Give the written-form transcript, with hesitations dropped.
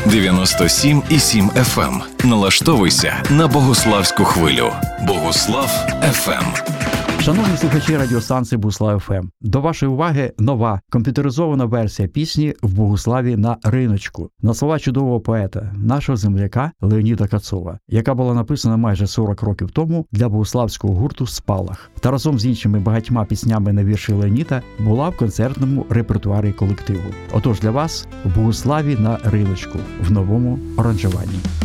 97,7 FM. Налаштовуйся на Богославську хвилю. Богослав FM. Шановні слухачі радіостанції Богослав ФМ, до вашої уваги нова комп'ютеризована версія пісні «В Богославі на риночку» на слова чудового поета, нашого земляка Леоніда Кацова, яка була написана майже 40 років тому для богославського гурту «Спалах» та разом з іншими багатьма піснями на вірші Леоніда була в концертному репертуарі колективу. Отож для вас «В Богославі на риночку» в новому аранжуванні.